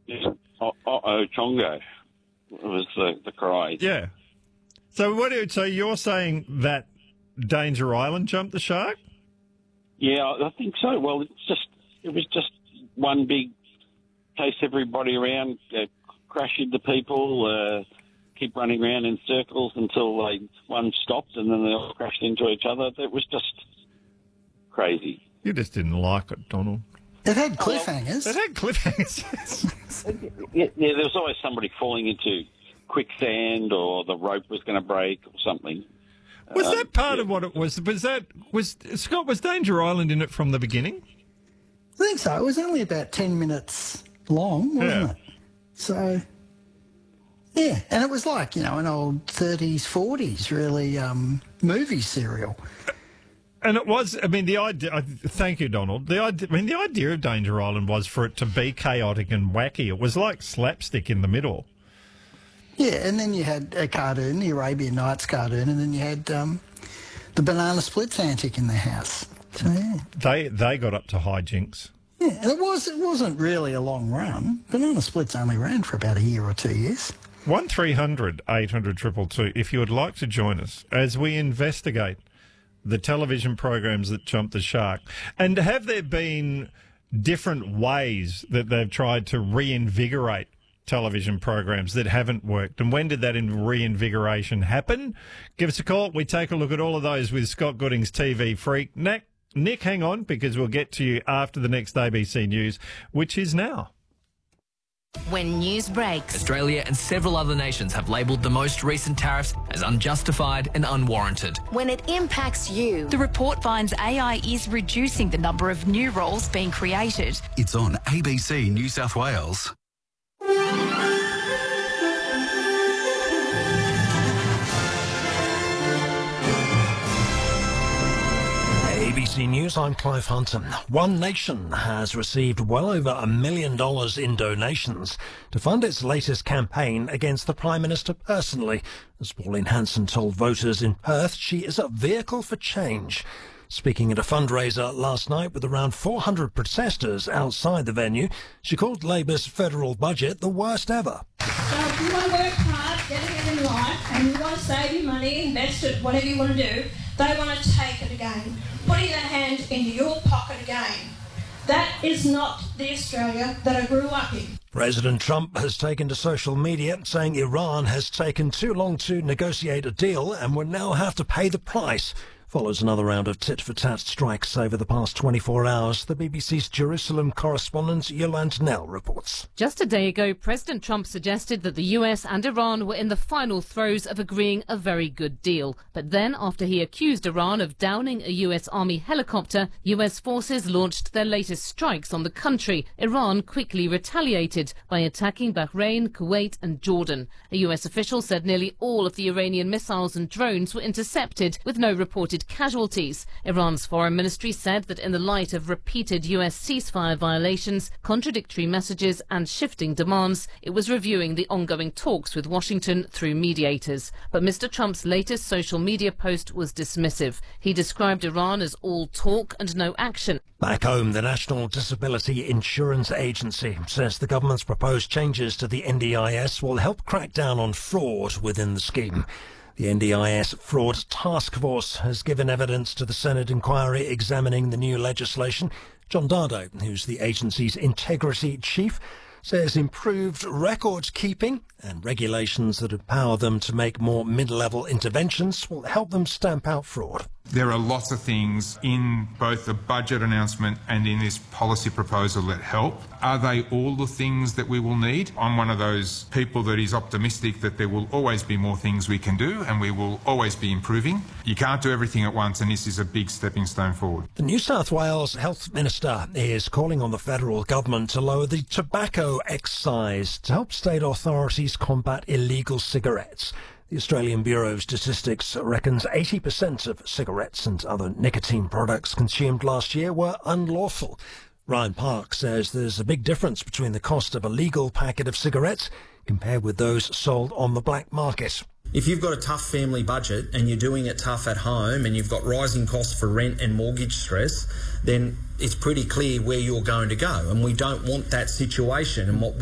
Yeah. Chongo was the cry. Yeah. So you're saying that Danger Island jumped the shark? Yeah, I think so. Well, it was just one big chase everybody around, crash into people, keep running around in circles until one stopped and then they all crashed into each other. It was just crazy. You just didn't like it, Donald. It had cliffhangers. It had cliffhangers. Yeah, there was always somebody falling into quicksand or the rope was going to break or something. Was that part of what it was? Scott, was Danger Island in it from the beginning? I think so. It was only about 10 minutes long, wasn't it? So, yeah. And it was like, an old 30s, 40s, really, movie serial. And it was, the idea, thank you, Donald. The idea of Danger Island was for it to be chaotic and wacky. It was like slapstick in the middle. Yeah, and then you had a cartoon, the Arabian Nights cartoon, and then you had the banana splits antic in their house. So, yeah. They got up to hijinks. Yeah, and it wasn't really a long run. Banana splits only ran for about a year or 2 years. 1300 800 222, if you would like to join us as we investigate the television programs that jumped the shark. And have there been different ways that they've tried to reinvigorate television programs that haven't worked? And when did that reinvigoration happen? Give us a call. We take a look at all of those with Scott Gooding's TV Freak. Nick, hang on, because we'll get to you after the next ABC News, which is now. When news breaks, Australia and several other nations have labelled the most recent tariffs as unjustified and unwarranted. When it impacts you, the report finds AI is reducing the number of new roles being created. It's on ABC New South Wales. ABC News, I'm Clive Hunton. One Nation has received well over $1 million in donations to fund its latest campaign against the Prime Minister personally. As Pauline Hanson told voters in Perth, she is a vehicle for change. Speaking at a fundraiser last night with around 400 protesters outside the venue, she called Labor's federal budget the worst ever. So if you want to work hard, get ahead in life, and you want to save your money, invest it, whatever you want to do, they want to take it again, putting their hand into your pocket again. That is not the Australia that I grew up in. President Trump has taken to social media saying Iran has taken too long to negotiate a deal and will now have to pay the price. Follows another round of tit-for-tat strikes over the past 24 hours. The BBC's Jerusalem correspondent Yolande Nell reports. Just a day ago, President Trump suggested that the US and Iran were in the final throes of agreeing a very good deal. But then, after he accused Iran of downing a US Army helicopter, US forces launched their latest strikes on the country. Iran quickly retaliated by attacking Bahrain, Kuwait and Jordan. A US official said nearly all of the Iranian missiles and drones were intercepted, with no reported casualties. Iran's foreign ministry said that in the light of repeated US ceasefire violations, contradictory messages and shifting demands, it was reviewing the ongoing talks with Washington through mediators. But Mr. Trump's latest social media post was dismissive. He described Iran as all talk and no action. Back home, the National Disability Insurance Agency says the government's proposed changes to the NDIS will help crack down on fraud within the scheme. The NDIS Fraud Task Force has given evidence to the Senate inquiry examining the new legislation. John Dardo, who's the agency's integrity chief, says improved record keeping and regulations that empower them to make more mid-level interventions will help them stamp out fraud. There are lots of things in both the budget announcement and in this policy proposal that help. Are they all the things that we will need? I'm one of those people that is optimistic that there will always be more things we can do and we will always be improving. You can't do everything at once, and this is a big stepping stone forward. The New South Wales Health Minister is calling on the federal government to lower the tobacco excise to help state authorities combat illegal cigarettes. The Australian Bureau of Statistics reckons 80% of cigarettes and other nicotine products consumed last year were unlawful. Ryan Park says there's a big difference between the cost of a legal packet of cigarettes compared with those sold on the black market. If you've got a tough family budget and you're doing it tough at home and you've got rising costs for rent and mortgage stress, then it's pretty clear where you're going to go. And we don't want that situation. And what